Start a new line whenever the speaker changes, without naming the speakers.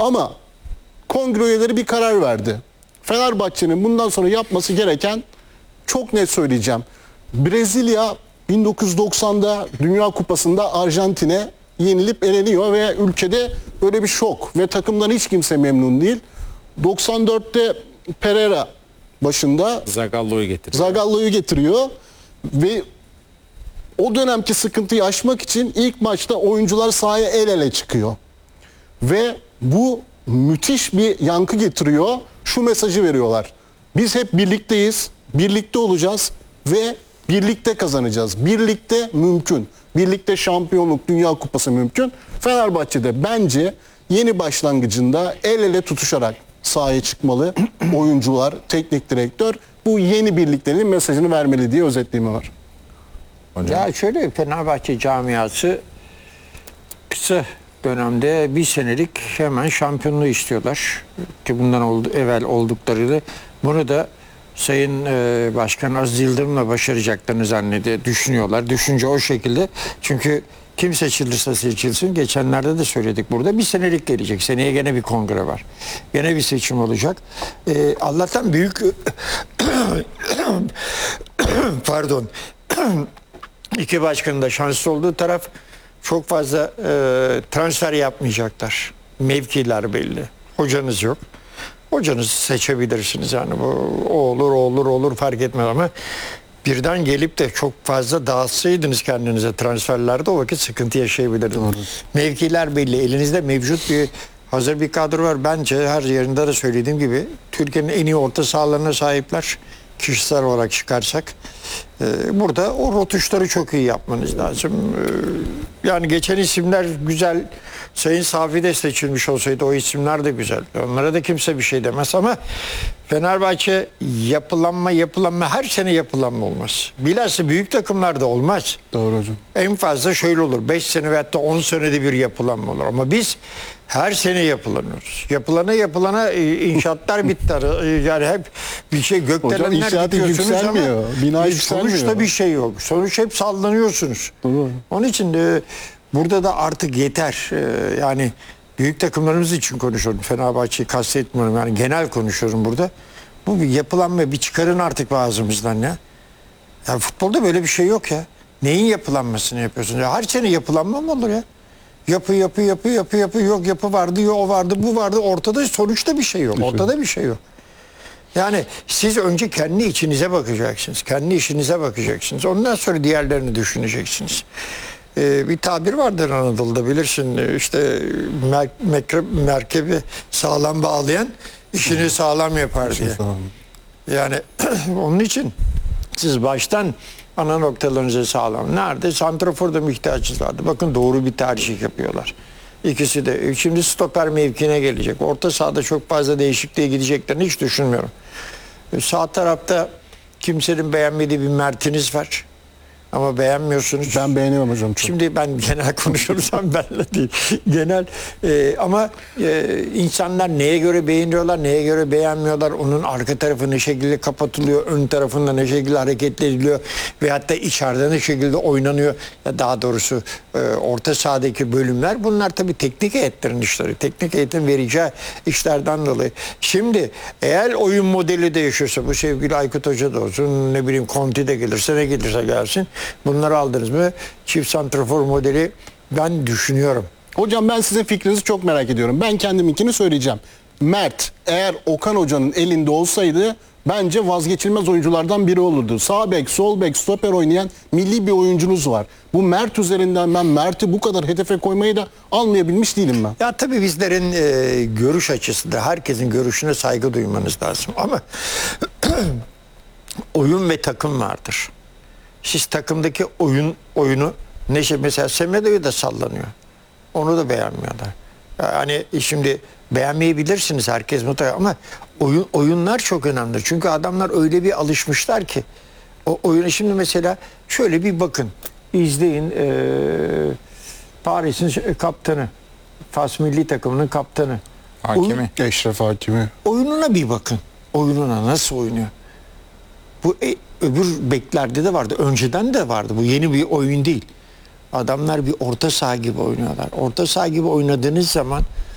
Ama kongre üyeleri bir karar verdi. Fenerbahçe'nin bundan sonra yapması gereken, çok net söyleyeceğim. Brezilya 1990'da Dünya Kupası'nda Arjantin'e yenilip eleniyor ve ülkede böyle bir şok ve takımdan hiç kimse memnun değil. 94'te Pereira başında Zagallo'yu getiriyor ve o dönemki sıkıntıyı aşmak için ilk maçta oyuncular sahaya el ele çıkıyor. Ve bu müthiş bir yankı getiriyor. Şu mesajı veriyorlar: biz hep birlikteyiz, birlikte olacağız ve birlikte kazanacağız. Birlikte mümkün. Birlikte şampiyonluk, Dünya Kupası mümkün. Fenerbahçe'de bence yeni başlangıcında el ele tutuşarak sahaya çıkmalı oyuncular, teknik direktör. Bu yeni birliklerin mesajını vermeli diye özetliğimi var.
Ya şöyle, Fenerbahçe camiası kısa dönemde bir senelik hemen şampiyonluğu istiyorlar. Ki bundan evvel olduklarıyla bunu da Sayın Başkan Aziz Yıldırım'la başaracaklarını düşünüyorlar. Düşünce o şekilde. Çünkü kim seçilirse seçilsin, geçenlerde de söyledik burada, bir senelik gelecek. Seneye gene bir kongre var. Gene bir seçim olacak. Allah'tan büyük pardon iki başkanın da şanslı olduğu taraf, çok fazla transfer yapmayacaklar. Mevkiler belli. Hocanız yok. Hocanızı seçebilirsiniz yani, bu o olur fark etmez, ama birden gelip de çok fazla dağıtsaydınız kendinize transferlerde, o vakit sıkıntı yaşayabilirdiniz. Mevkiler belli. Elinizde mevcut hazır bir kadro var. Bence her yerinde de söylediğim gibi Türkiye'nin en iyi orta sahalarına sahipler. Kişisel olarak çıkarsak. Burada o rotuşları çok iyi yapmanız lazım. Yani geçen isimler güzel. Sayın Safi de seçilmiş olsaydı o isimler de güzel. Onlara da kimse bir şey demez, ama Fenerbahçe yapılanma her sene yapılanma olmaz. Bilhassa büyük takımlarda olmaz.
Doğru hocam.
En fazla şöyle olur: 5 sene veyahut da 10 senede bir yapılanma olur. Ama biz her sene yapılanıyoruz. Yapılana inşaatlar bitti. Yani hep bir şey gökdelenler bitiyorsunuz ama sonuçta bir şey yok. Sonuç hep sallanıyorsunuz.
Doğru.
Onun için burada da artık yeter. Yani büyük takımlarımız için konuşuyorum. Fenerbahçe'yi kastetmiyorum. Yani genel konuşuyorum burada. Bu bir yapılanma, bir çıkarın artık ağzımızdan ya. Ya futbolda böyle bir şey yok ya. Neyin yapılanmasını yapıyorsunuz? Ya her sene yapılanma mı olur ya? Yapı. Yok yapı vardı, yok o vardı, bu vardı. Ortada sonuçta bir şey yok. Ortada bir şey yok. Yani siz önce kendi içinize bakacaksınız. Kendi işinize bakacaksınız. Ondan sonra diğerlerini düşüneceksiniz. Bir tabir vardır Anadolu'da, bilirsin. İşte merkebi sağlam bağlayan işini sağlam yapar diye. Yani onun için siz baştan ana noktalarınızı sağlam. Nerede? Santrafor'da mı ihtiyacınız vardı? Bakın doğru bir tercih yapıyorlar. İkisi de. Şimdi stoper mevkine gelecek. Orta sahada çok fazla değişikliğe gideceklerini hiç düşünmüyorum. Sağ tarafta kimsenin beğenmediği bir Mert'iniz var. Ama beğenmiyorsunuz.
Ben beğeniyorum hocam çok.
Şimdi ben genel konuşursam benle değil. Genel ama insanlar neye göre beğeniyorlar, neye göre beğenmiyorlar. Onun arka tarafı ne şekilde kapatılıyor, ön tarafında ne şekilde hareket ediliyor veyahut da içeride ne şekilde oynanıyor. Ya daha doğrusu orta sahadaki bölümler, bunlar tabii teknik heyetlerin işleri. Teknik heyetin vereceği işlerden dolayı. Şimdi eğer oyun modeli değişiyorsa, bu sevgili Aykut Hoca da olsun, ne bileyim Conte de gelirse, ne gelirse gelsin, bunları aldınız mı? Çift santrafor modeli ben düşünüyorum.
Hocam ben sizin fikrinizi çok merak ediyorum. Ben kendiminkini söyleyeceğim. Mert eğer Okan Hoca'nın elinde olsaydı bence vazgeçilmez oyunculardan biri olurdu. Sağ bek, sol bek, stoper oynayan milli bir oyuncunuz var. Bu Mert üzerinden ben Mert'i bu kadar hedefe koymayı da anlayabilmiş değilim ben.
Ya tabii bizlerin görüş açısında herkesin görüşüne saygı duymanız lazım. Ama oyun ve takım vardır. Siz takımdaki oyunu mesela Semedo'yu da sallanıyor. Onu da beğenmiyorlar. Yani şimdi beğenmeyebilirsiniz herkes mutlaka, ama oyunlar çok önemli. Çünkü adamlar öyle bir alışmışlar ki o oyuna. Şimdi mesela şöyle bir bakın, izleyin, Paris'in kaptanı, Fas milli takımının kaptanı.
Hakimi.
Eşref Hakimi.
Oyununa bir bakın. Oyununa nasıl oynuyor? Bu öbür beklerde de vardı. Önceden de vardı. Bu yeni bir oyun değil. Adamlar bir orta saha gibi oynuyorlar. Orta saha gibi oynadığınız zaman